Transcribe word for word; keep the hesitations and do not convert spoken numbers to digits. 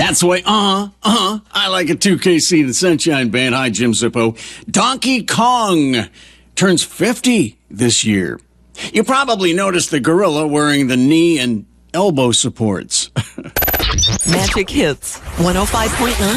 That's the way, uh-huh, uh-huh. I like it too, K C, the Sunshine Band. Hi, Jim Zippo. Donkey Kong turns fifty this year. You probably noticed the gorilla wearing the knee and elbow supports. Magic Hits, one oh five point nine.